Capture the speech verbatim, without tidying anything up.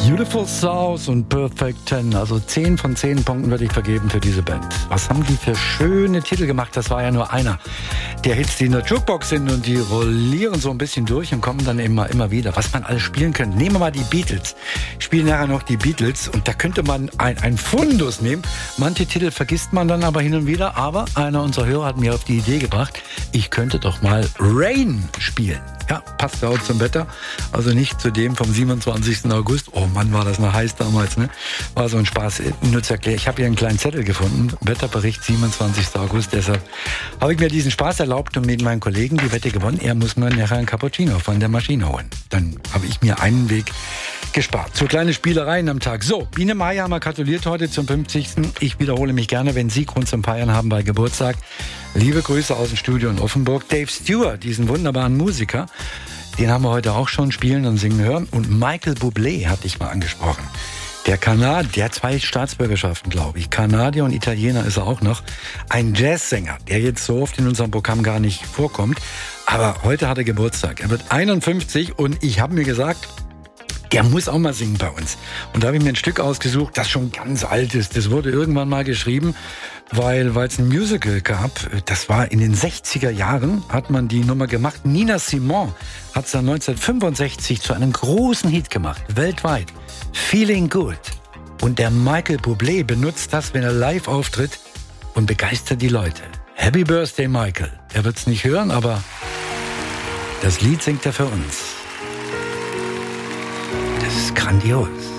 Beautiful South und Perfect Ten, also zehn von zehn Punkten würde ich vergeben für diese Band. Was haben die für schöne Titel gemacht? Das war ja nur einer der Hits, die in der Jukebox sind und die rollieren so ein bisschen durch und kommen dann immer, immer wieder. Was man alles spielen könnte. Nehmen wir mal die Beatles. Ich spiele nachher noch die Beatles und da könnte man ein, ein Fundus nehmen. Manche Titel vergisst man dann aber hin und wieder, aber einer unserer Hörer hat mir auf die Idee gebracht, ich könnte doch mal Rain spielen. Ja, passt ja auch zum Wetter. Also nicht zu dem vom siebenundzwanzigsten August. Oh Mann, war das noch heiß damals, ne? War so ein Spaß. Nur zu erklären, ich habe hier einen kleinen Zettel gefunden. Wetterbericht siebenundzwanzigsten August. Deshalb habe ich mir diesen Spaß erlaubt und mit meinen Kollegen die Wette gewonnen. Er muss mir nachher einen Cappuccino von der Maschine holen. Dann habe ich mir einen Weg gespart. So kleine Spielereien am Tag. So, Biene Meier haben wir gratuliert heute zum fünfzigsten Ich wiederhole mich gerne, wenn Sie Grund zum Feiern haben bei Geburtstag. Liebe Grüße aus dem Studio in Offenburg. Dave Stewart, diesen wunderbaren Musiker, den haben wir heute auch schon spielen und singen hören. Und Michael Bublé hatte ich mal angesprochen. Der Kanadier, der hat zwei Staatsbürgerschaften, glaube ich. Kanadier und Italiener ist er auch noch. Ein Jazzsänger, der jetzt so oft in unserem Programm gar nicht vorkommt. Aber heute hat er Geburtstag. Er wird einundfünfzig und ich habe mir gesagt, der muss auch mal singen bei uns. Und da habe ich mir ein Stück ausgesucht, das schon ganz alt ist. Das wurde irgendwann mal geschrieben, weil weil es ein Musical gab. Das war in den sechziger Jahren, hat man die Nummer gemacht. Nina Simone hat es dann neunzehnhundertfünfundsechzig zu einem großen Hit gemacht, weltweit. Feeling Good. Und der Michael Bublé benutzt das, wenn er live auftritt und begeistert die Leute. Happy Birthday, Michael. Er wird es nicht hören, aber das Lied singt er für uns. Das ist grandios.